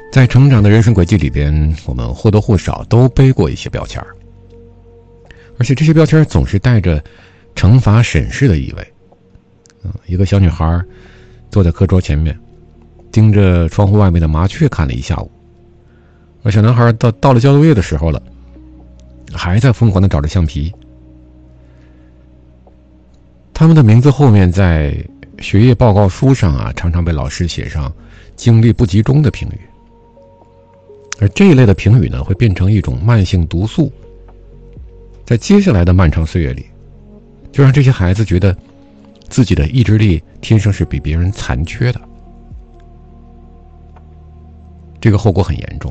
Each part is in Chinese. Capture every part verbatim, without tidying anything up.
在成长的人生轨迹里边，我们或多或少都背过一些标签，而且这些标签总是带着惩罚审视的意味。一个小女孩坐在课桌前面，盯着窗户外面的麻雀看了一下午，而小男孩到到了交作业的时候了，还在疯狂地找着橡皮。他们的名字后面在学业报告书上啊，常常被老师写上精力不集中的评语，而这一类的评语呢，会变成一种慢性毒素，在接下来的漫长岁月里，就让这些孩子觉得自己的意志力天生是比别人残缺的。这个后果很严重，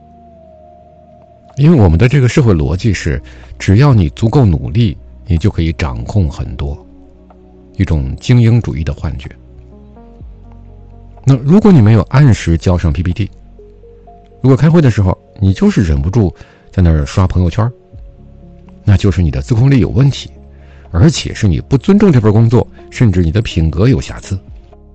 因为我们的这个社会逻辑是，只要你足够努力，你就可以掌控很多，一种精英主义的幻觉。那如果你没有按时交上 P P T， 如果开会的时候你就是忍不住在那儿刷朋友圈，那就是你的自控力有问题，而且是你不尊重这份工作，甚至你的品格有瑕疵。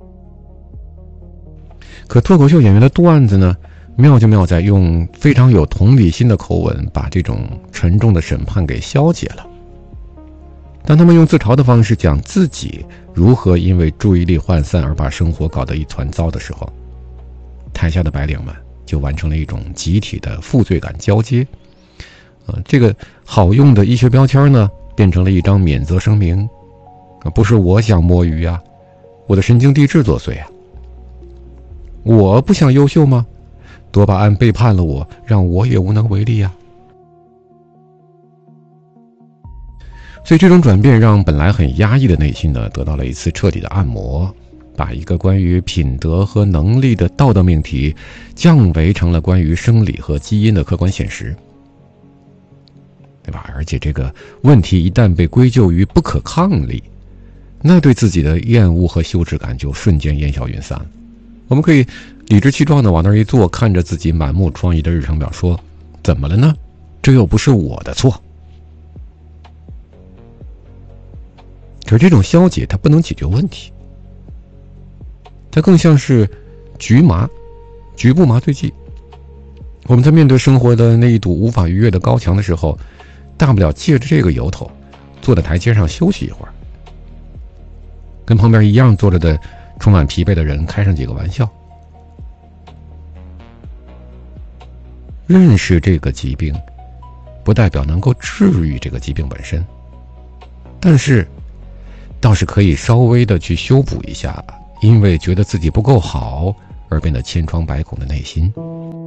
可脱口秀演员的段子呢，妙就妙在用非常有同理心的口吻，把这种沉重的审判给消解了。当他们用自嘲的方式讲自己如何因为注意力涣散而把生活搞得一团糟的时候，台下的白领们就完成了一种集体的负罪感交接。呃，这个好用的医学标签呢，变成了一张免责声明。啊，不是我想摸鱼啊，我的神经递质作祟啊。我不想优秀吗？多巴胺背叛了我，让我也无能为力啊。所以这种转变让本来很压抑的内心呢，得到了一次彻底的按摩，把一个关于品德和能力的道德命题降维成了关于生理和基因的客观现实，对吧？而且这个问题一旦被归咎于不可抗力，那对自己的厌恶和羞耻感就瞬间烟消云散。我们可以理直气壮地往那儿一坐，看着自己满目疮痍的日程表说，怎么了呢？这又不是我的错。可是这种消解它不能解决问题，它更像是局麻局部麻醉剂。我们在面对生活的那一堵无法逾越的高墙的时候，大不了借着这个由头坐在台阶上休息一会儿，跟旁边一样坐着的充满疲惫的人开上几个玩笑。认识这个疾病不代表能够治愈这个疾病本身，但是倒是可以稍微的去修补一下因为觉得自己不够好而变得千疮百孔的内心。